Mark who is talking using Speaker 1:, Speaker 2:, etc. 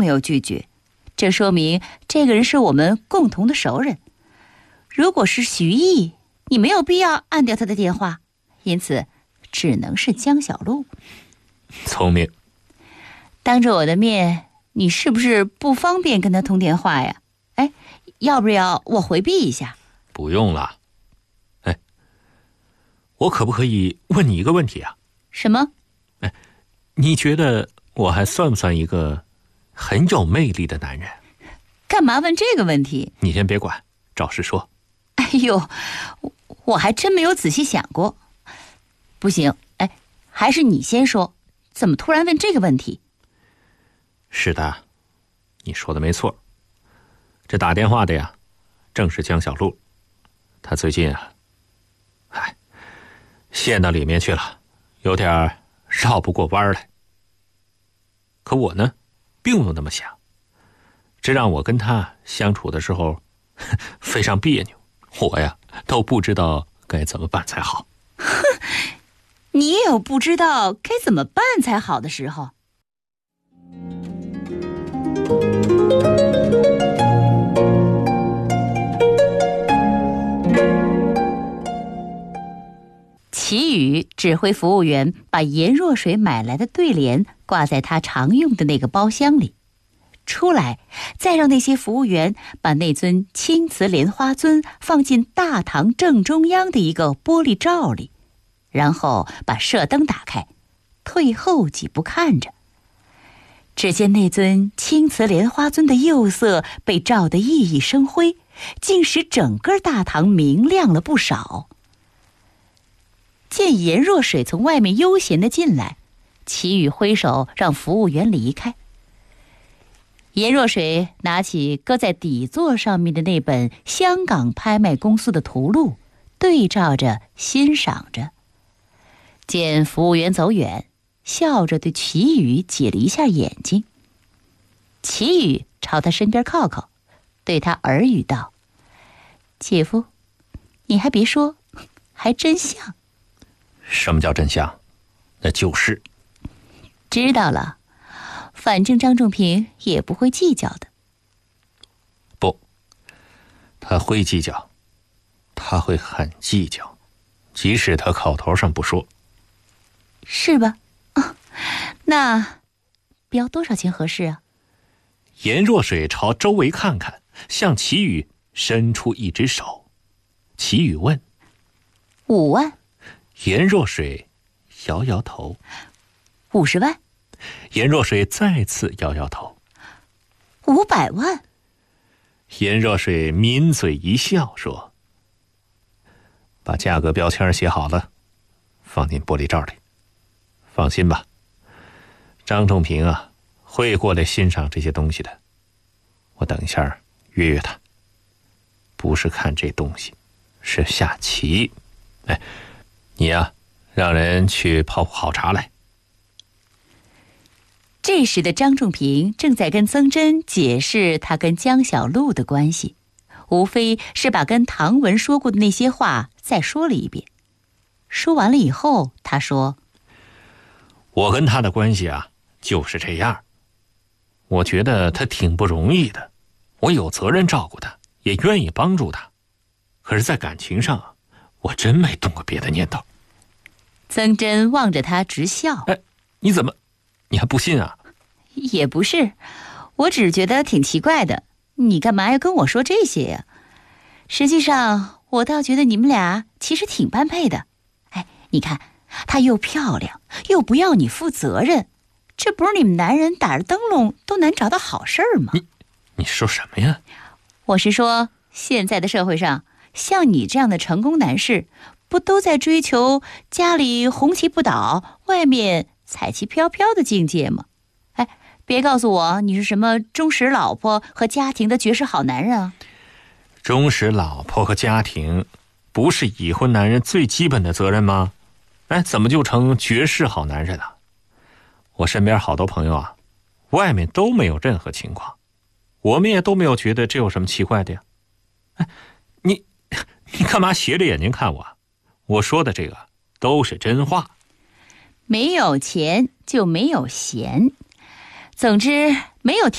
Speaker 1: 没有拒绝，这说明这个人是我们共同的熟人。如果是徐毅，你没有必要按掉他的电话，因此只能是江小璐。
Speaker 2: 聪明。
Speaker 1: 当着我的面，你是不是不方便跟他通电话呀？哎，要不要我回避一下？
Speaker 2: 不用了。哎，我可不可以问你一个问题啊？
Speaker 1: 什么？
Speaker 2: 哎，你觉得我还算不算一个很有魅力的男人？
Speaker 1: 干嘛问这个问题？
Speaker 2: 你先别管，照实说。
Speaker 1: 哎呦，我还真没有仔细想过。不行，哎，还是你先说，怎么突然问这个问题？
Speaker 2: 是的，你说的没错。这打电话的呀，正是江小璐。她最近啊，陷到里面去了，有点绕不过弯来。可我呢，并没有那么想，这让我跟她相处的时候非常别扭，我呀都不知道该怎么办才好。
Speaker 1: 你也有不知道该怎么办才好的时候。齐宇指挥服务员把颜若水买来的对联挂在他常用的那个包厢里，出来再让那些服务员把那尊青瓷莲花尊放进大堂正中央的一个玻璃罩里，然后把射灯打开，退后几步看着。只见那尊青瓷莲花尊的釉色被照得熠熠生辉，竟使整个大堂明亮了不少。见颜若水从外面悠闲地进来，齐宇挥手让服务员离开。颜若水拿起搁在底座上面的那本香港拍卖公司的图录，对照着欣赏着。见服务员走远，笑着对齐宇挤了一下眼睛。齐宇朝他身边靠靠，对他耳语道：“姐夫，你还别说，还真像。”
Speaker 2: 什么叫真相？那就是。
Speaker 1: 知道了，反正张仲平也不会计较的。
Speaker 2: 不，他会计较，他会很计较，即使他口头上不说。
Speaker 1: 是吧？那标多少钱合适啊？
Speaker 2: 颜若水朝周围看看，向齐宇伸出一只手。齐宇问
Speaker 1: ：5万？
Speaker 2: 颜若水摇摇头。
Speaker 1: 50万？
Speaker 2: 颜若水再次摇摇头。
Speaker 1: 500万？
Speaker 2: 颜若水抿嘴一笑说：“把价格标签写好了，放进玻璃罩里。放心吧，张仲平啊，会过来欣赏这些东西的。我等一下约约他，不是看这东西，是下棋。哎，你呀，让人去泡壶好茶来。”
Speaker 1: 这时的张仲平正在跟曾真解释他跟江小璐的关系，无非是把跟唐文说过的那些话再说了一遍。说完了以后，他说：“
Speaker 2: 我跟他的关系啊，就是这样。我觉得他挺不容易的，我有责任照顾他，也愿意帮助他。可是在感情上啊，我真没动过别的念头。”
Speaker 1: 曾真望着他直笑：“
Speaker 2: 哎，你还不信啊？”“
Speaker 1: 也不是，我只是觉得挺奇怪的，你干嘛要跟我说这些呀？实际上，我倒觉得你们俩其实挺般配的。哎，你看，她又漂亮，又不要你负责任，这不是你们男人打着灯笼都难找到好事儿吗？”
Speaker 2: 你说什么呀？
Speaker 1: 我是说，现在的社会上，像你这样的成功男士，不都在追求家里红旗不倒，外面彩旗飘飘的境界吗？哎，别告诉我你是什么忠实老婆和家庭的绝世好男人啊！
Speaker 2: 忠实老婆和家庭，不是已婚男人最基本的责任吗？哎，怎么就成绝世好男人了？我身边好多朋友啊，外面都没有任何情况，我们也都没有觉得这有什么奇怪的呀。哎，你干嘛斜着眼睛看我？我说的这个都是真话。
Speaker 1: 没有钱就没有闲，总之没有条